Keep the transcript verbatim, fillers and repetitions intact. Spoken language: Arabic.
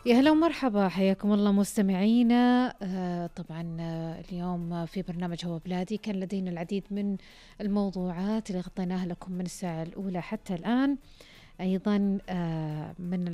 يا هلا ومرحبا، حياكم الله مستمعينا. آه طبعا آه اليوم في برنامج هو بلادي كان لدينا العديد من الموضوعات اللي غطيناها لكم من الساعة الأولى حتى الآن. أيضا آه من